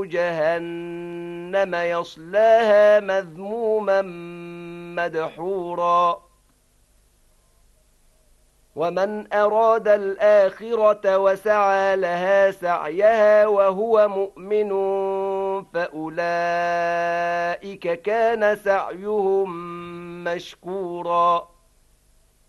جهنم يصلاها مذموما مدحورا ومن أراد الآخرة وسعى لها سعيها وهو مؤمن فأولئك كان سعيهم مشكورا